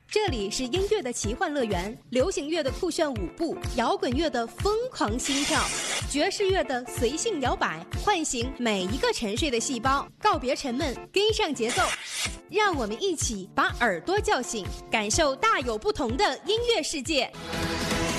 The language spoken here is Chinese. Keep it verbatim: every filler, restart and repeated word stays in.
这里是音乐的奇幻乐园，流行乐的酷炫舞步，摇滚乐的疯狂心跳，爵士乐的随性摇摆，唤醒每一个沉睡的细胞，告别沉闷，跟上节奏。让我们一起把耳朵叫醒，感受大有不同的音乐世界。